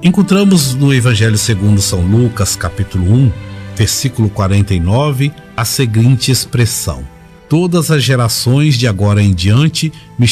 Encontramos no Evangelho segundo São Lucas, capítulo 1, versículo 49, a seguinte expressão: todas as gerações de agora em diante me